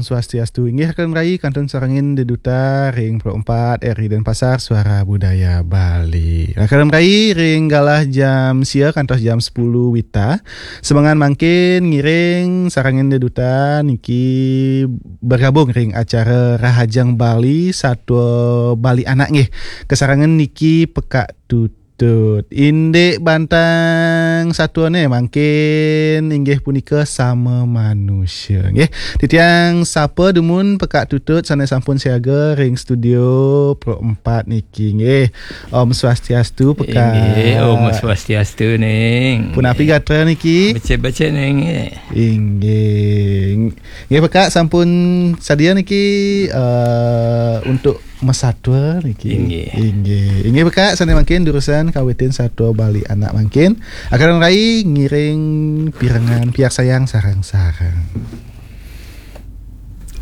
Swastiastu. Inggih akan meraih Kantun Sarangin Deduta ring Pro 4 RI Denpasar Suara Budaya Bali. Akan meraih ring galah jam sia kantos jam 10 wita. Semangan mangkin ngiring Sarangin Deduta niki bergabung ring acara Rahajang Bali Satwa Bali Anak nggih. Kesarangan niki pekak tutut. Indek bantang satuane mangkin inggih punika sama manusia nggih. Titiang sapa demun pekak tutut sana sampun siaga ring studio Pro 4 niki nggih. Om Swastiastu pekak. Nggih, Om Swastiastu ning. Pun api gatra niki? Baca-baca ning. Inggih. Nggih pekak sampun sadia niki untuk Masatwa niki. Inggih pekak sana mangkin durusan kawitin Satwa Bali Anak mangkin akan rai ngiring pirangan piak sayang sarang-sarang.